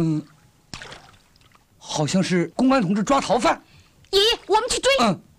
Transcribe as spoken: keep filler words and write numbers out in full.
嗯，好像是公安同志抓逃犯。 爷爷，我们去追。 嗯。